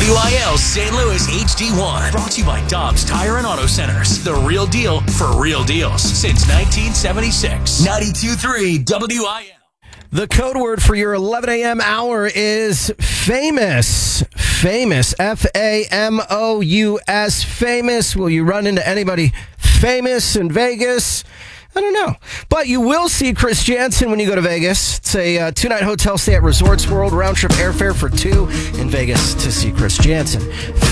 WIL St. Louis HD1. Brought to you by Dobbs Tire and Auto Centers. The real deal for real deals since 1976. 92.3 WIL. The code word for your 11 a.m. hour is famous. Famous. Famous. Famous. Will you run into anybody famous in Vegas? I don't know. But you will see Chris Jansen when you go to Vegas. It's a two-night hotel stay at Resorts World. Round-trip airfare for two in Vegas to see Chris Jansen.